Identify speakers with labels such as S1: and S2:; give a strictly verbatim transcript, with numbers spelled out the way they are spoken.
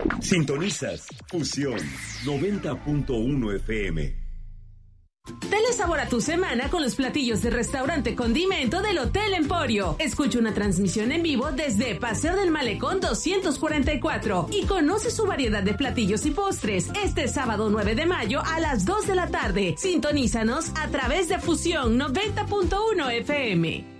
S1: Sintonizas Fusión noventa punto uno F M.
S2: Dale sabor a tu semana con los platillos de restaurante Condimento del Hotel Emporio. Escucha una transmisión en vivo desde Paseo del Malecón doscientos cuarenta y cuatro y conoce su variedad de platillos y postres este sábado nueve de mayo a las dos de la tarde. Sintonízanos a través de Fusión noventa punto uno F M.